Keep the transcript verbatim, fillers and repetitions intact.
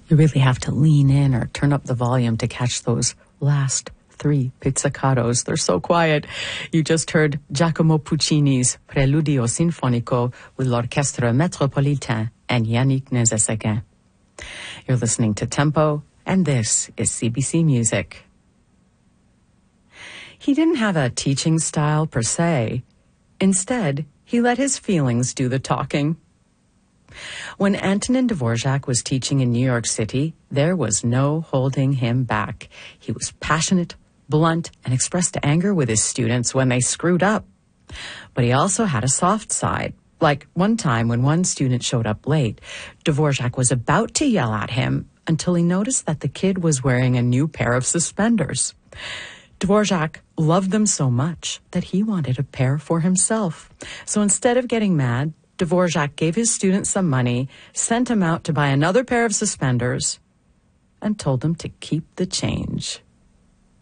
You really have to lean in or turn up the volume to catch those last three pizzicatos. They're so quiet. You just heard Giacomo Puccini's Preludio Sinfonico with l'Orchestre Metropolitain and Yannick Nézet-Séguin. You're listening to Tempo, and this is C B C Music. He didn't have a teaching style per se. Instead, he let his feelings do the talking. When Antonin Dvorak was teaching in New York City, there was no holding him back. He was passionate, blunt, and expressed anger with his students when they screwed up. But he also had a soft side. Like one time when one student showed up late, Dvorak was about to yell at him until he noticed that the kid was wearing a new pair of suspenders. Dvorak loved them so much that he wanted a pair for himself. So instead of getting mad, Dvorak gave his student some money, sent him out to buy another pair of suspenders, and told him to keep the change.